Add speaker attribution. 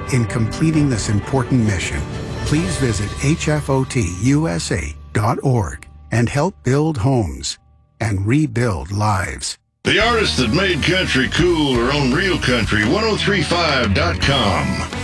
Speaker 1: In completing this important mission, please visit hfotusa.org and help build homes and rebuild lives.
Speaker 2: The artists that made country cool are on Real Country 1035.com.